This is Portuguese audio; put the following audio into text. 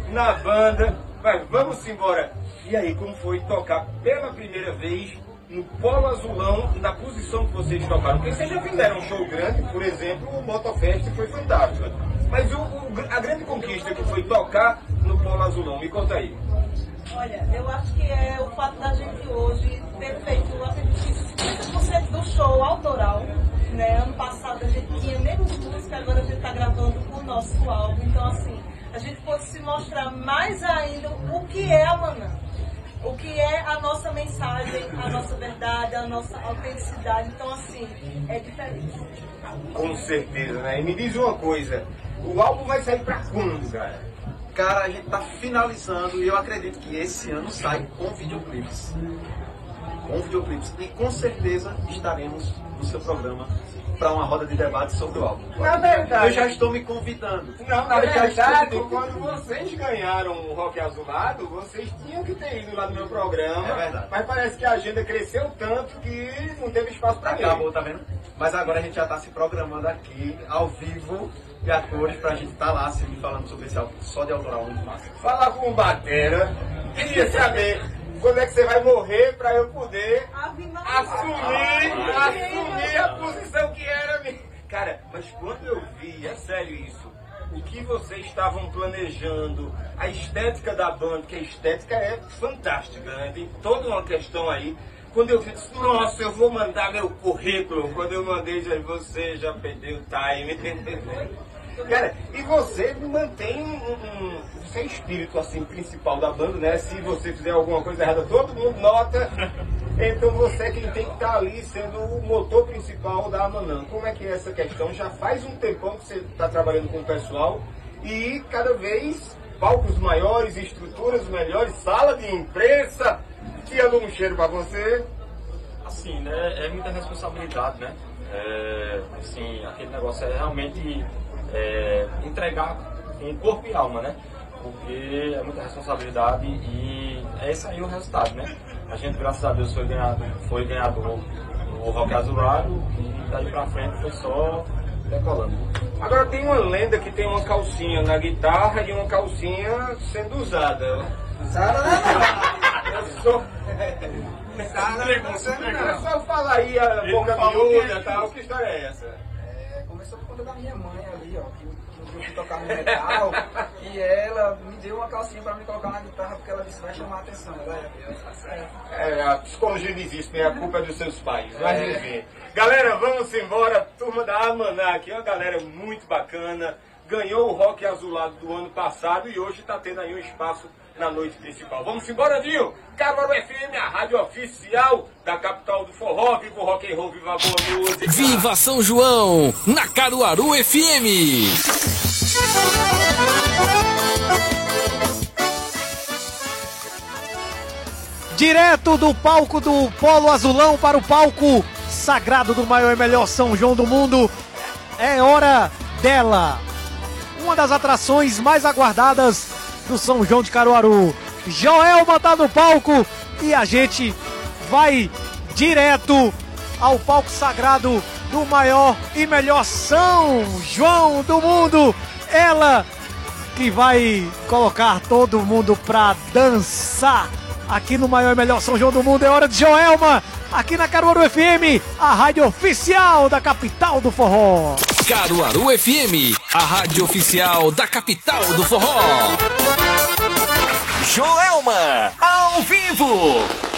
na banda. Mas vamos embora. E aí, como foi tocar pela primeira vez no Polo Azulão, na posição que vocês tocaram? Porque vocês já fizeram um show grande, por exemplo, o Motofest foi fantástico. Mas a grande conquista que foi tocar no Polo Azulão, me conta aí. Olha, eu acho que é o fato da gente hoje ter feito, eu acredito que 50% do show autoral, né? Ano passado a gente tinha menos música, agora a gente está gravando o nosso álbum. Então, assim, a gente pode se mostrar mais ainda o que é a Manã. O que é a nossa mensagem, a nossa verdade, a nossa autenticidade. Então, assim, é diferente. Com certeza, né? E me diz uma coisa, o álbum vai sair pra quando, cara? Cara, a gente tá finalizando e eu acredito que esse ano sai com videoclipes. E com certeza estaremos no seu programa para uma roda de debate sobre o álbum. Na verdade, eu já estou me convidando. Não, na verdade, quando vocês ganharam o Rock Azulado, vocês tinham que ter ido lá no meu programa. É verdade. Mas parece que a agenda cresceu tanto que não teve espaço para Acabou, tá vendo? Mas agora a gente já está se programando aqui, ao vivo, e a cores, pra gente estar lá assim, falando sobre esse álbum só de autoral, muito massa. Falar com o Batera, queria saber quando é que você vai morrer para eu poder assumir a posição que era minha. Cara, mas quando eu vi, é sério isso, o que vocês estavam planejando, a estética da banda, que a estética é fantástica, né? Tem toda uma questão aí. Quando eu vi, disse, nossa, eu vou mandar meu currículo. Quando eu mandei, já você já perdeu o time. Cara, e você mantém você é espírito assim principal da banda, né? Se você fizer alguma coisa errada, todo mundo nota. Então você é quem tem que estar ali sendo o motor principal da Manã. Como é que é essa questão? Já faz um tempão que você está trabalhando com o pessoal e cada vez palcos maiores, estruturas melhores, sala de imprensa. Tirando um cheiro pra você? Assim, né? É muita responsabilidade, né? Assim, aquele negócio é realmente entregar com corpo e alma, né? Porque é muita responsabilidade e é esse aí o resultado, né? A gente, graças a Deus, foi ganhador do Rock Azulado e daí pra frente foi só decolando. Agora tem uma lenda que tem uma calcinha na guitarra e uma calcinha sendo usada. Eu sou... É só falar aí a boca miúda e tal, que história é essa? Começou por conta da minha mãe ali, ó, que eu fui tocar no metal e ela me deu uma calcinha pra me colocar na guitarra porque ela disse vai chamar a atenção. A psicologia diz isso, né? A culpa é dos seus pais. Mas enfim. Galera, vamos embora. Turma da Amaná aqui, uma galera muito bacana. Ganhou o Rock Azulado do ano passado e hoje está tendo aí um espaço na noite principal. Vamos embora, Dinho! Caruaru FM, a rádio oficial da capital do forró. Viva o rock and roll, viva a boa música! Viva São João, na Caruaru FM! Direto do palco do Polo Azulão para o palco sagrado do maior e melhor São João do mundo, é hora dela. Uma das atrações mais aguardadas do São João de Caruaru. Joelma tá no palco e a gente vai direto ao palco sagrado do maior e melhor São João do mundo. Ela que vai colocar todo mundo pra dançar aqui no maior e melhor São João do mundo. É hora de Joelma, aqui na Caruaru FM, a rádio oficial da capital do forró. Caruaru FM, a rádio oficial da capital do forró. Joelma, ao vivo.